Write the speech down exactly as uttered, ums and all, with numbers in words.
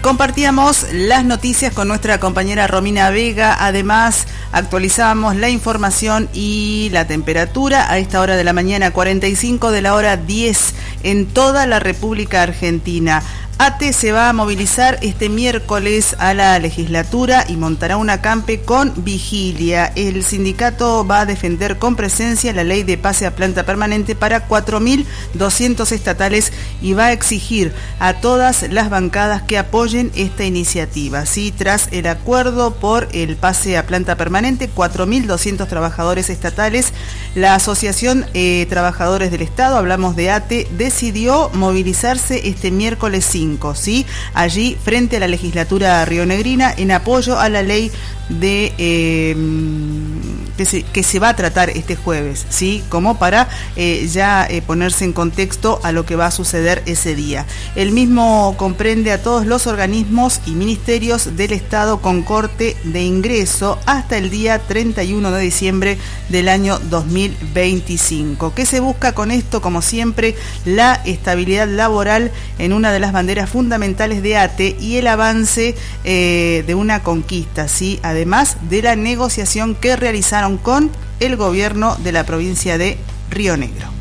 compartíamos las noticias con nuestra compañera Romina Vega. Además, actualizamos la información y la temperatura a esta hora de la mañana, cuarenta y cinco de la hora diez en toda la República Argentina. ATE se va a movilizar este miércoles a la legislatura y montará un acampe con vigilia. El sindicato va a defender con presencia la ley de pase a planta permanente para cuatro mil doscientos estatales y va a exigir a todas las bancadas que apoyen esta iniciativa. Sí, tras el acuerdo por el pase a planta permanente, cuatro mil doscientos trabajadores estatales, la Asociación eh, Trabajadores del Estado, hablamos de ATE, decidió movilizarse este miércoles cinco. ¿Sí? Allí frente a la legislatura rionegrina en apoyo a la ley de eh, que, se, que se va a tratar este jueves, ¿sí? Como para eh, ya eh, ponerse en contexto a lo que va a suceder ese día. El mismo comprende a todos los organismos y ministerios del Estado con corte de ingreso hasta el día treinta y uno de diciembre del año dos mil veinticinco. ¿Qué se busca con esto? Como siempre, la estabilidad laboral en una de las banderas fundamentales de ATE y el avance eh, de una conquista, ¿sí? Además de la negociación que realizaron con el gobierno de la provincia de Río Negro.